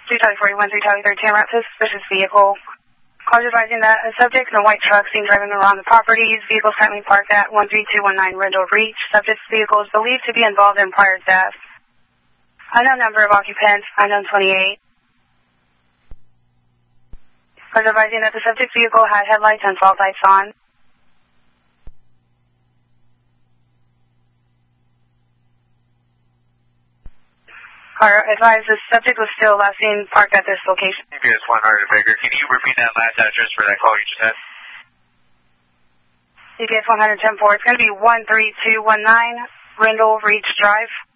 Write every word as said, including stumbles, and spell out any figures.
two Charlie forty-one, three Charlie thirteen, route to suspicious vehicle. Call advising that a subject in a white truck seen driving around the property. Vehicle currently parked at one three two one nine Rendell Reach. Subject's vehicle is believed to be involved in prior theft. Unknown number of occupants, unknown twenty-eight. Call advising that the subject's vehicle had headlights and fog lights on. Car advised the subject was still last seen parked at this location. C B S one hundred Baker, can you repeat that last address for that call you just had? C B S one ten four, it's going to be one three two one nine Rendell Reach Drive.